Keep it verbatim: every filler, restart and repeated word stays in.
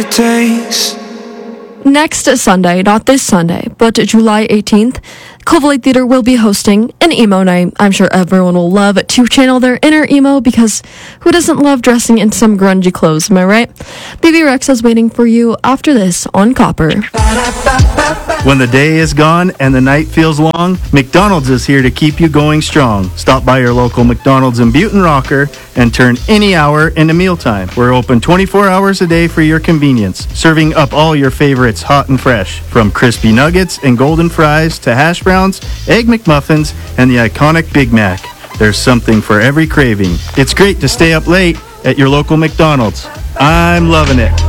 Takes. Next Sunday, not this Sunday, but July eighteenth, Clover Lake Theater will be hosting an emo night. I'm sure everyone will love to channel their inner emo because who doesn't love dressing in some grungy clothes, am I right? B B Rex is waiting for you after this on Copper. When the day is gone and the night feels long, McDonald's is here to keep you going strong. Stop by your local McDonald's in Butte Rocker and turn any hour into mealtime. We're open twenty-four hours a day for your convenience, serving up all your favorites hot and fresh, from crispy nuggets and golden fries to hash browns, egg McMuffins, and the iconic Big Mac. There's something for every craving. It's great to stay up late at your local McDonald's. I'm loving it.